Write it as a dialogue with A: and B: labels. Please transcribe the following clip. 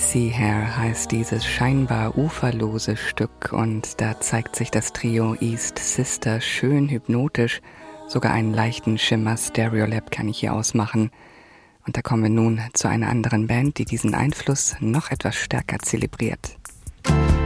A: Sea Hair heißt dieses scheinbar uferlose Stück und da zeigt sich das Trio East Sister schön hypnotisch. Sogar einen leichten Schimmer Stereolab kann ich hier ausmachen. Und da kommen wir nun zu einer anderen Band, die diesen Einfluss noch etwas stärker zelebriert.